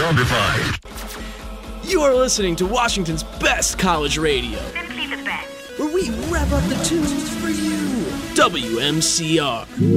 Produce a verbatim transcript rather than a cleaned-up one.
Soundified. You are listening to Washington's best college radio. Simply the best. Where we rev up the tunes for you. W M C R.